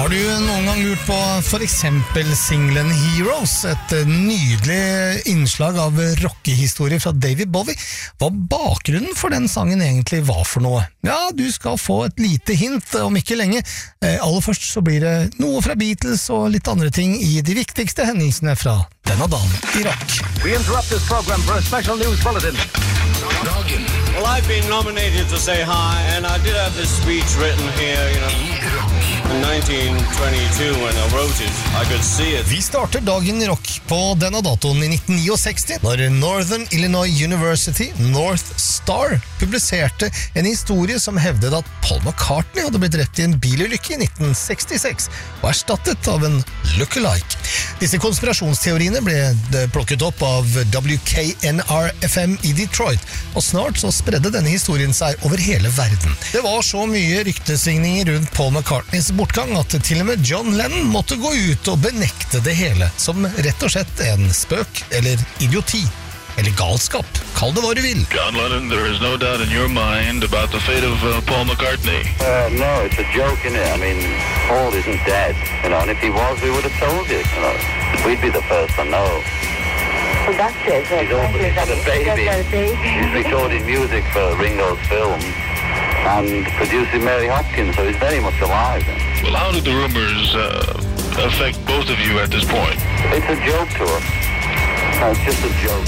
Har du noen gang lurt på for eksempel singlen Heroes, et nydelig innslag av rockehistorie fra David Bowie? Hva bakgrunnen for den sangen egentlig var for noe? Ja, du skal få et lite hint om ikke lenge. Aller først så blir det noe fra Beatles og litt andre ting i de viktigste hendelsene fra denne dagen i rock. We interrupt this program for a special news bulletin. Dagen Well, I've been nominated to say hi, and I did have this speech written here, in 1922 when I wrote it. I could see it. Vi starter dagen i rock på denne datoen i 1969, når Northern Illinois University, North Star, publiserte en historie som hevdet at Paul McCartney hadde blitt drept i en bilulykke i 1966, og erstattet av en lookalike. Disse konspirasjonsteoriene ble plukket opp av WKNR-FM i Detroit, og snart så spredde denne historien seg over hele verden. Det var så mye ryktesvingninger rundt Paul McCartneys bortgang at til og med John Lennon måtte gå ut og benekte det hele, som rett og slett en spøk eller idioti. Eller galskap. Kall det hva du vil. John Lennon, there is no doubt in your mind about the fate of Paul McCartney. No, it's a joke, isn't it? I mean, Paul isn't dead, and if he was, we would have told you, We'd be the first to know. Well, that's it. He's a baby. He's recording music for Ringo's film and producing Mary Hopkins, so he's very much alive. Well, how did the rumors affect both of you at this point? It's a joke to us. It's just a joke.